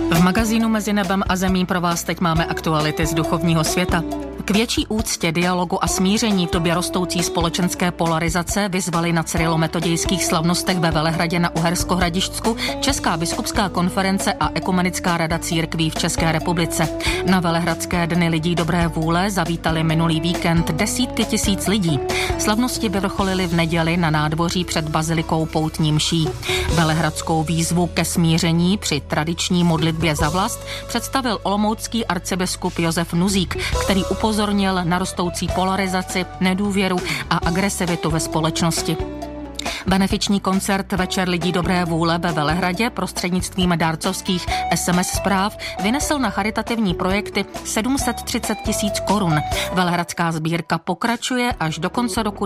V magazínu Mezi nebem a zemí pro vás teď máme aktuality z duchovního světa. K větší úctě, dialogu a smíření v době rostoucí společenské polarizace vyzvali na cyrilometodějských slavnostech ve Velehradě na Uhersko-Hradišťsku Česká biskupská konference a Ekumenická rada církví v České republice. Na Velehradské dny lidí dobré vůle zavítali minulý víkend desítky tisíc lidí. Slavnosti vyvrcholily v neděli na nádvoří před bazilikou poutní mší. Velehradskou výzvu ke smíření při tradiční modlitbě za vlast představil olomoucký arcibiskup Josef Nuzík, který upozornil na rostoucí polarizaci, nedůvěru a agresivitu ve společnosti. Benefiční koncert Večer lidí dobré vůle ve Velehradě prostřednictvím dárcovských SMS zpráv vynesl na charitativní projekty 730 000 korun. Velehradská sbírka pokračuje až do konce roku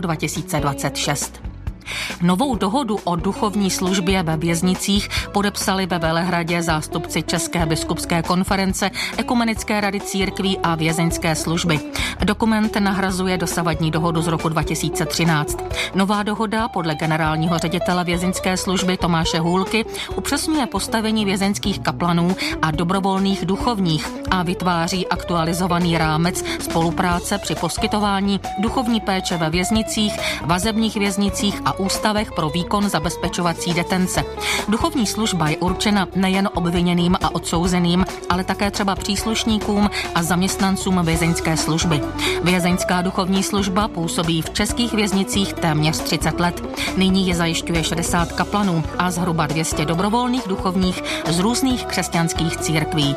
2026. Novou dohodu o duchovní službě ve věznicích podepsali ve Velehradě zástupci České biskupské konference, Ekumenické rady církví a vězeňské služby. Dokument nahrazuje dosavadní dohodu z roku 2013. Nová dohoda podle generálního ředitele vězeňské služby Tomáše Hůlky upřesňuje postavení vězeňských kaplanů a dobrovolných duchovních a vytváří aktualizovaný rámec spolupráce při poskytování duchovní péče ve věznicích, vazebních věznicích a ústavech pro výkon zabezpečovací detence. Duchovní služba je určena nejen obviněným a odsouzeným, ale také třeba příslušníkům a zaměstnancům vězeňské služby. Vězeňská duchovní služba působí v českých věznicích téměř 30 let. Nyní je zajišťuje 60 kaplanů a zhruba 200 dobrovolných duchovních z různých křesťanských církví.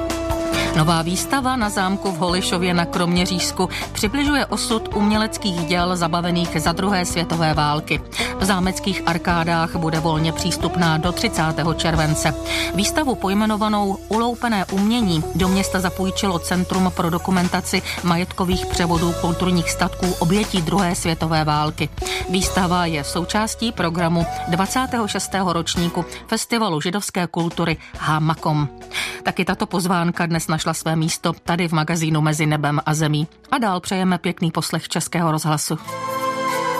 Nová výstava na zámku v Holišově na Kroměřížsku přibližuje osud uměleckých děl zabavených za druhé světové války. V zámeckých arkádách bude volně přístupná do 30. července. Výstavu pojmenovanou Uloupené umění do města zapůjčilo Centrum pro dokumentaci majetkových převodů kulturních statků obětí druhé světové války. Výstava je součástí programu 26. ročníku Festivalu židovské kultury Hamakom. Taky tato pozvánka dnes našla své místo tady v magazínu Mezi nebem a zemí. A dál přejeme pěkný poslech Českého rozhlasu.